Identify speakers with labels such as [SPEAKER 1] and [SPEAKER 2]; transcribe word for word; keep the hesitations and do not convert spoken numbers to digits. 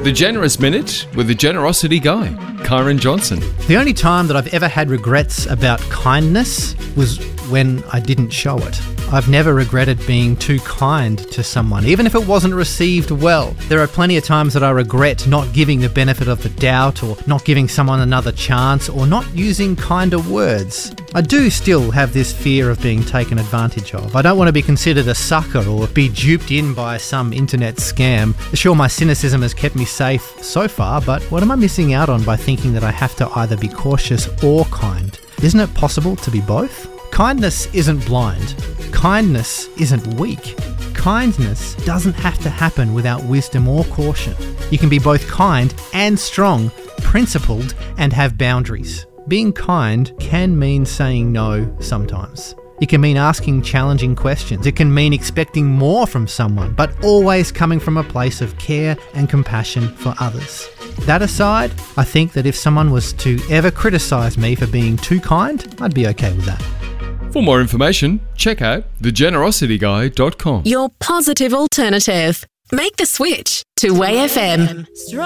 [SPEAKER 1] The Generous Minute with the Generosity Guy, Kyron Johnson.
[SPEAKER 2] The only time that I've ever had regrets about kindness was when I didn't show it. I've never regretted being too kind to someone, even if it wasn't received well. There are plenty of times that I regret not giving the benefit of the doubt, or not giving someone another chance, or not using kinder words. I do still have this fear of being taken advantage of. I don't want to be considered a sucker or be duped in by some internet scam. Sure, my cynicism has kept me safe so far, but what am I missing out on by thinking that I have to either be cautious or kind? Isn't it possible to be both? Kindness isn't blind. Kindness isn't weak. Kindness doesn't have to happen without wisdom or caution. You can be both kind and strong, principled, and have boundaries. Being kind can mean saying no sometimes. It can mean asking challenging questions. It can mean expecting more from someone, but always coming from a place of care and compassion for others. That aside, I think that if someone was to ever criticise me for being too kind, I'd be okay with that.
[SPEAKER 1] For more information, check out the generosity guy dot com.
[SPEAKER 3] Your positive alternative. Make the switch to W A Y F M.